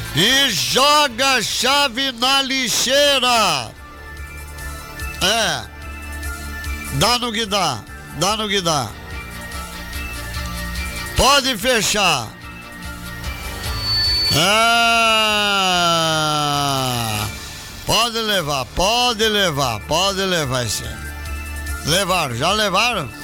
e joga a chave na lixeira. Dá no que dá, dá no que dá. Pode fechar. Pode levar esse. Levaram, já levaram?